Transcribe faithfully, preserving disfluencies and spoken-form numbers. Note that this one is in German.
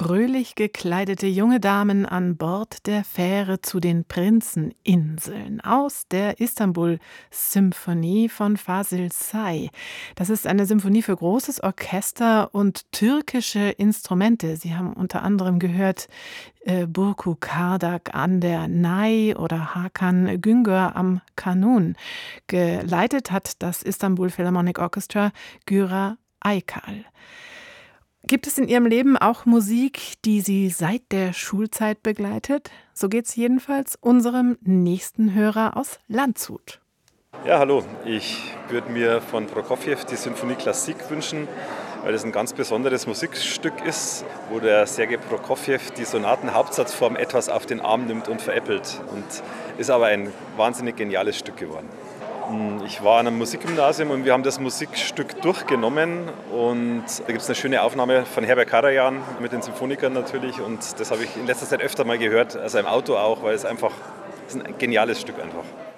fröhlich gekleidete junge Damen an Bord der Fähre zu den Prinzeninseln aus der Istanbul-Symphonie von Fasil Say. Das ist eine Symphonie für großes Orchester und türkische Instrumente. Sie haben unter anderem gehört äh, Burku Kardak an der Ney oder Hakan Güngör am Kanun. Geleitet hat das Istanbul Philharmonic Orchestra Güra Aykal. Gibt es in Ihrem Leben auch Musik, die Sie seit der Schulzeit begleitet? So geht es jedenfalls unserem nächsten Hörer aus Landshut. Ja, hallo. Ich würde mir von Prokofjew die Sinfonie Klassik wünschen, weil das ein ganz besonderes Musikstück ist, wo der Sergei Prokofjew die Sonatenhauptsatzform etwas auf den Arm nimmt und veräppelt. Und ist aber ein wahnsinnig geniales Stück geworden. Ich war an einem Musikgymnasium und wir haben das Musikstück durchgenommen und da gibt es eine schöne Aufnahme von Herbert Karajan mit den Symphonikern natürlich und das habe ich in letzter Zeit öfter mal gehört, also im Auto auch, weil es einfach es ist ein geniales Stück einfach.